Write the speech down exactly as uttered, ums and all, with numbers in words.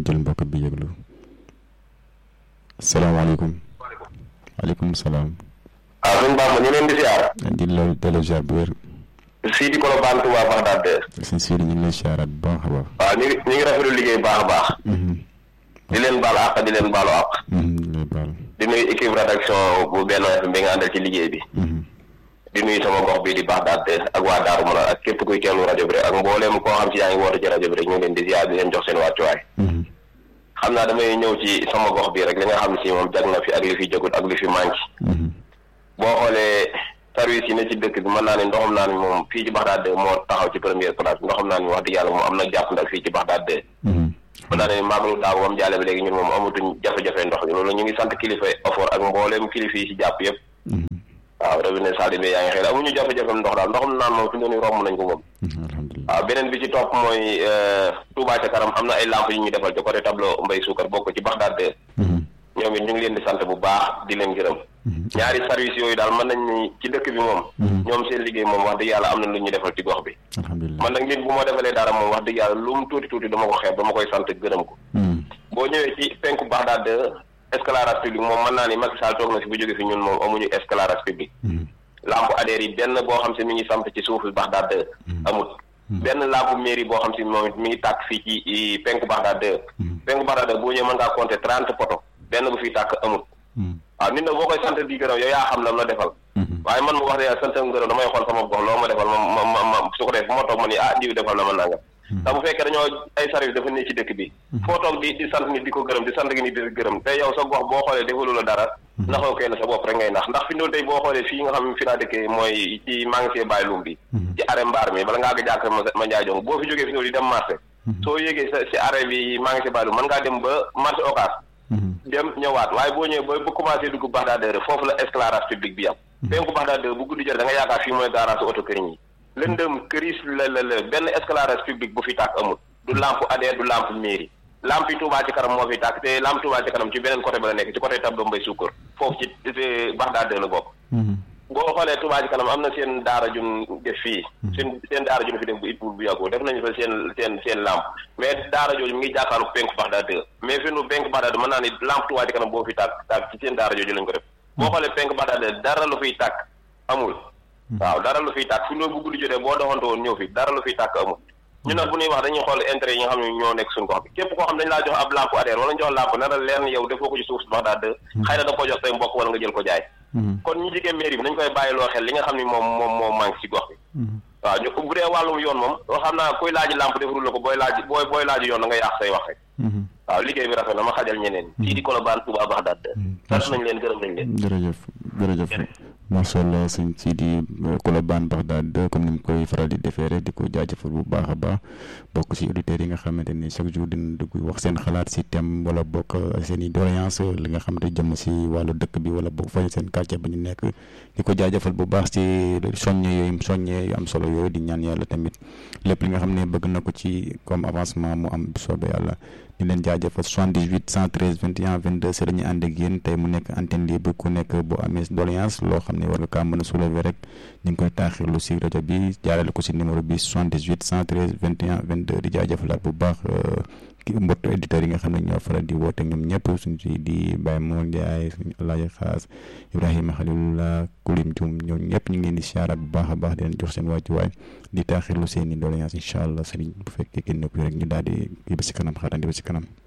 jël mbokk bi yëglu salaamaaleykum. waaleykum salaam. waaw suñu baax ma ñu leen di siyaar. di la delloo ziar bu wér. Sidi Kolobane Touba Bagdad. sëñ Sidi ñu ngi lay siyaaraat bu baax a baax. waaw ñu ngi ñu ngi rafetlu liggéey baax a baax. di leen baal àq di leen baalu àq. di nuyu équipe rédaction bu Benno F M bi nga àndal ci liggéey bi. di nuyu sama gox bi di Bagdad ak waa Daaru Manaan ak képp kuy teewlu rajo bi rek ak mbooleem koo xam si yaa ngi woote ci rajo bi rek ñu ngi leen di ziar di leen jox seen wàccuwaay. xam naa damay ñëw ci sama gox bi rek li nga xam ne si moom jag na fi ak li fi jagut ak li fi manqué. boo xoolee service yi ne ci dëkk bi mën naa ne ndoxam naa ni moom fii ci Bagdad moo taxaw ci première place bi ndoxam naa ni wax dëgg yàlla moom am na jàpp nag fii ci Bagdad mën naa ne maagalu daaw bam jàlle bi léegi ñun moom amatuñ jafe-jafe ndox mi loolu ñu ngi sant kilifa effort ak mbooleem kilifa yi ci jàpp yëpp waaw robinet Sadio Mbaye yaa ngi xëy amuñu jafe-jafe ndox daal ndoxam naan moom fi mu ne romb nañ ko moom waaw beneen bi ci topp mooy Touba ca kanam am na ay lamp yu ñu defal ci côté tableau Mbay Suukar bokk ci Bagdad ñoom it ñu ngi leen di sant bu baax di leen gërëm ñaari service yooyu daal mën nañ ni ci dëkk bi moom ñoom seen liggéey moom wax dëgg yàlla am na lu ñu defal ci gox bi man nag nit bu ma defalee dara moom wax dëgg yàlla lu mu tuuti tuuti dama ko xeeb dama koy sant gërëm ko boo ñëwee ci penku Bagdad éclairage public moom mën naa ni Macky Sall toog na si bu jóge fi ñun moom amuñu éclairage public lampe adhère yi benn boo xam si mi ngi samp ci suufu Bagdad amut benn lampe mairie boo xam si moom it mi ngi tàkk fii ci penku Bagdad penku Bagdad boo ñëwee mën ngaa compter trente poto benn bu fiy tàkk amut waaw nit nag boo koy sant di gërëm yow yaa xam lam la defal waaye man mu wax de sant gërëm damay xool sama gox loo ma defal ma ma ma su ko def bu ma toog ma ni ah diw defal na ma nangam ndax bu fekkee dañoo ay service dafa ne ci dëkk bi foo toog di di sant nit di ko gërëm di sant gi nit di gërëm te yow sa gox boo xoolee defalu la dara naxoo koy na sa bopp rek ngay nax ndax fi ndoolu tey boo xoolee fii nga xam ne fi laa dëkkee mooy ci magasin Baye Loum bi ci arrêt mbaar mi bala ngaa ga jàkk ma njaay jong boo fi jógee fi ndoolu di dem marché soo yéegee sa si arrêt bi magasin Baye Loum mën ngaa dem ba marché Ocass dem ñëwaat waaye boo ñëwee ba ba commencé dugg Bagdad foofu la éclairage public bi am penku Bagdad bu guddi jot da nga yaakaar fii mooy garage oto këriñ yi lëndëm këris la la la benn éclairage public bu fi tàkk amul du lampe adhère du lampe mairie lampe yi Touba ci kanam moo fi tàkk te lampe Touba ci kanam ci beneen côté ba la nekk ci côté tableau Mbay Suukar foofu ci Bagdad la bokk boo xoolee Touba ci kanam am na seen daara jun def fii seen seen daara jun fi def bu it bu yàggoo def nañu fa seen seen seen lampe mais daara jooju mi ngi jàkkaarlu penku Bagdad mais fi nu penku Bagdad mën naa ni lampe Touba ci kanam boo fi tàkk tàkk ci seen daara jooju lañ ko def boo xoolee penku Bagdad dara lu fiy tàkk amul waaw dara lu fiy tàkk fi loolu bu guddi jotee boo doxante woon ñëw fi dara lu fiy tàkk amul ñu nag bu ñuy wax dañuy xool intérêt yi nga xam ne ñoo nekk suñu gox bi képp koo xam dañ laa jox ab lampe adhère wala ñu jox lampe na la leer ni yow defoo ko ci suuf si Bagdad xëy na da ko jox say mbokk wala nga jël ko jaay kon ñi jigéen mairie bi nañ koy bàyyiloo xel li nga xam ne moom moom moo manque ci gox bi waaw ñu bu dee wàllum yoon moom loo xam naa kuy laaji lampe defarul la ko booy laaj booy booy laaji yoon da nga yàq say wax rek waaw liggéey bi rafet na ma xajal ñeneen fii di Colobane Touba Bagdad sant nañ leen gërëm nañ leen jërëjëf jërëjëf macha allah sëñ Sidi Colobane Bagdad comme ni mu koy faral di defee rek di ko jaajëfal bu baax a baax bokk si auditeurs yi nga xamante ni chaque jour dina dugg wax seen xalaat si thème wala bokk seen i doléance li nga xamante jëm si wàllu dëkk bi wala bokk fa seen quartier ba ñu nekk di ko jaajëfal bu baax si soññe yooyu soññe yu am solo yooyu di ñaan yàlla tamit lépp li nga xam ne bëgg na ko ci comme avancement mu am soobee yàlla di leen jaajëfal soixante-dix-huit cent treize vingt et un vingt-deux si la ñu ànd ak yéen tey mu nekk antenne libre ku nekk boo amee doléance loo xam ne war nga kaa mën a soulever rek ñu ngi koy taaxirlu si rajo bi jaarale ko si numéro bi soixante-dix-huit cent treize vingt et un vingt-deux di jaajëfalaat bu baax ki mbottu éditeurs yi nga xam ne ñoo faral di woote ñoom ñëpp suñ si di Baye Mor Ndiaye suñu Alaaji Xaas Ibrahima Khalilullah Kulim Dioum ñoom ñëpp ñu ngi leen di siyaaraat bu baax a baax di leen jox seen wàccuwaay di taaxirlu seen i doléance incha allah sëriñ bu fekkee kenn nekk rek ñu daal di kii ba si kanam xaarandi ba si kanam